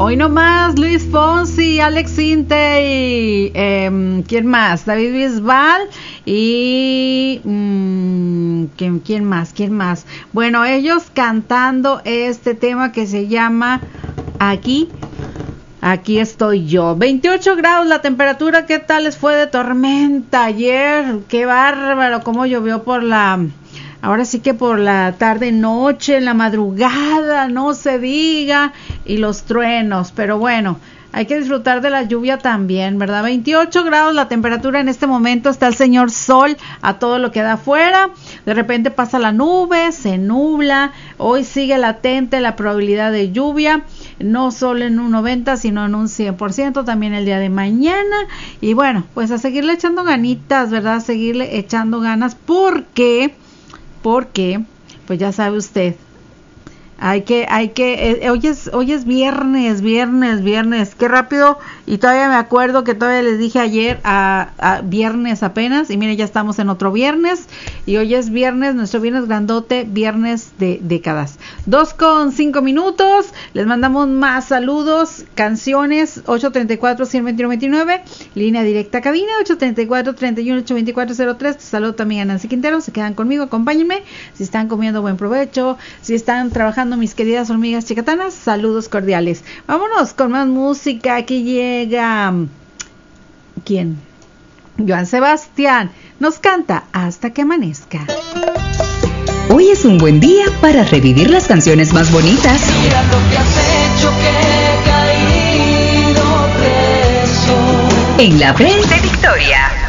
Hoy nomás Luis Fonsi, Alex Intey, ¿quién más? David Bisbal y ¿quién más? Bueno, ellos cantando este tema que se llama Aquí estoy yo. 28 grados la temperatura. ¿Qué tal les fue de tormenta ayer? Qué bárbaro, cómo llovió ahora sí que por la tarde, noche, en la madrugada, no se diga, y los truenos, pero bueno, hay que disfrutar de la lluvia también, ¿verdad? 28 grados la temperatura en este momento, está el señor sol a todo lo que da afuera, de repente pasa la nube, se nubla, hoy sigue latente la probabilidad de lluvia, no solo en un 90, sino en un 100%, también el día de mañana, y bueno, pues a seguirle echando ganitas, ¿verdad? Seguirle echando ganas, porque pues ya sabe usted, hoy es viernes, qué rápido, y todavía me acuerdo que todavía les dije ayer a viernes apenas, y miren, ya estamos en otro viernes, y hoy es viernes, nuestro viernes grandote, viernes de décadas. 2:05, les mandamos más saludos, canciones, 834-121-29, línea directa a cabina, 834-31-824-03, saludo también a Nancy Quintero, se quedan conmigo, acompáñenme, si están comiendo buen provecho, si están trabajando mis queridas hormigas chicatanas, saludos cordiales. Vámonos con más música. Aquí llega ¿quién? Joan Sebastián nos canta Hasta que amanezca. Hoy es un buen día para revivir las canciones más bonitas. Mira lo que has hecho, que he caído preso En la Frente Victoria.